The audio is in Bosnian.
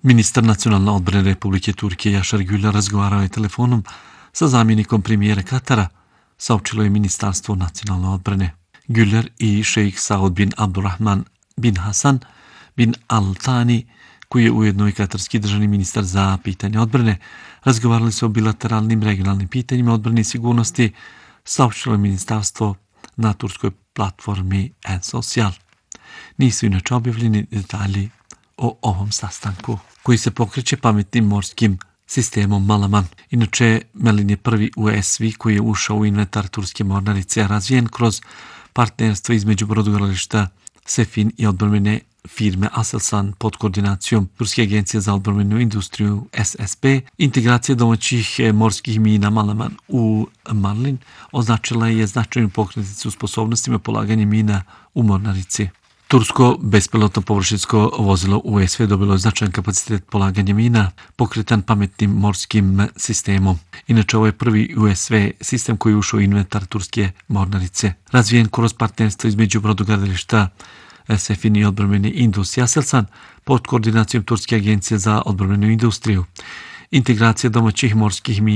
Ministar nacionalne odbrane Republike Turske Yaşar Güler razgovarao je telefonom sa zamjenikom premijera Katara, saopćilo je Ministarstvo nacionalne odbrane. Güler i šejh Saud bin Abdurrahman bin Hasan bin Al-Thani, koji je ujedno i katarski državni ministar za pitanje odbrane, razgovarali su o bilateralnim regionalnim pitanjima odbrane i sigurnosti, saopćilo je ministarstvo na turskoj platformi N-Social. Nisu inače objavljeni detalji o ovom sastanku, koji se pokreće pametnim morskim sistemom Malaman. Inače, Melin je prvi USV koji je ušao u inventar turske mornarice, razvijen kroz partnerstvo između brodogradilišta Sefin i odbrambene firme Aselsan pod koordinacijom Turske agencije za odbrambenu industriju SSP. Integracija domaćih morskih mina Malaman u Marlin označila je značajnu pokretnicu sposobnostima polaganja mina u mornarici. Tursko bespilotno površinsko vozilo USV dobilo je značajan kapacitet polaganja mina pokretan pametnim morskim sistemom. Inače, ovo je prvi USV sistem koji je ušao u inventar turske mornarice. Razvijen kroz partnerstvo između brodogradilišta Sefin i odbrambene industrije Aselsan pod koordinacijom Turske agencije za odbrambenu industriju. Integracija domaćih morskih mina